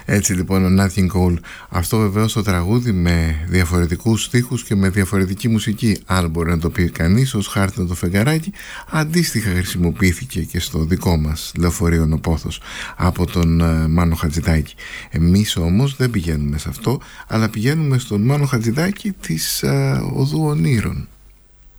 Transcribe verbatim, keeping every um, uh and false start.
Έτσι λοιπόν, ο Nat King Cole. Αυτό βεβαίως το τραγούδι με διαφορετικούς στίχους και με διαφορετική μουσική, αν μπορεί να το πει κανείς, ως χάρτινο το φεγγαράκι, αντίστοιχα χρησιμοποιήθηκε και στο δικό μας Λεωφορείο Νοπόθος από τον uh, Μάνο Χατζηδάκη. Εμείς όμως δεν πηγαίνουμε σε αυτό, αλλά πηγαίνουμε στον Μάνο Χατζηδάκη της uh, Οδού Ονείρων.